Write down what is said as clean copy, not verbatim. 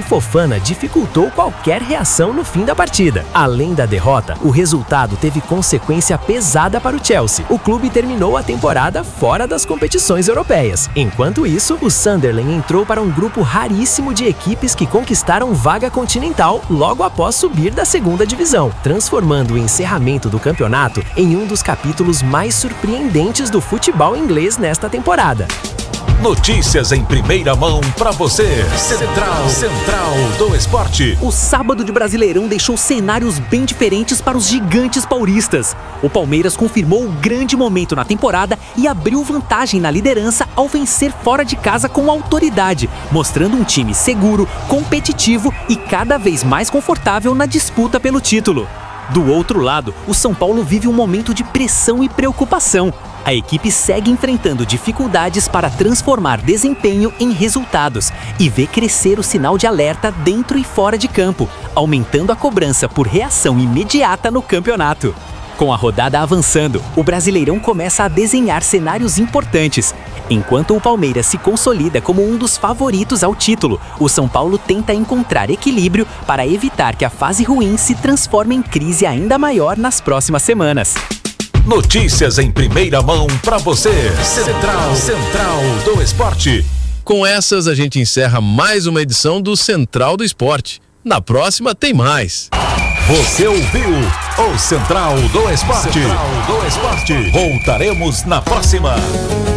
Fofana dificultou qualquer reação no fim da partida. Além da derrota, o resultado teve consequência pesada para o Chelsea. O clube terminou a temporada fora das competições europeias. Enquanto isso, o Sunderland entrou para um grupo raríssimo de equipes que conquistaram vaga continental logo após subir da segunda divisão, transformando o encerramento do campeonato em um dos capítulos mais surpreendentes do futebol inglês nesta temporada. Notícias em primeira mão para você. Central do Esporte. O sábado de Brasileirão deixou cenários bem diferentes para os gigantes paulistas. O Palmeiras confirmou o grande momento na temporada e abriu vantagem na liderança ao vencer fora de casa com autoridade, mostrando um time seguro, competitivo e cada vez mais confortável na disputa pelo título. Do outro lado, o São Paulo vive um momento de pressão e preocupação. A equipe segue enfrentando dificuldades para transformar desempenho em resultados e vê crescer o sinal de alerta dentro e fora de campo, aumentando a cobrança por reação imediata no campeonato. Com a rodada avançando, o Brasileirão começa a desenhar cenários importantes. Enquanto o Palmeiras se consolida como um dos favoritos ao título, o São Paulo tenta encontrar equilíbrio para evitar que a fase ruim se transforme em crise ainda maior nas próximas semanas. Notícias em primeira mão para você. Central do Esporte. Com essas, a gente encerra mais uma edição do Central do Esporte. Na próxima tem mais. Você ouviu o Central do Esporte. Voltaremos na próxima.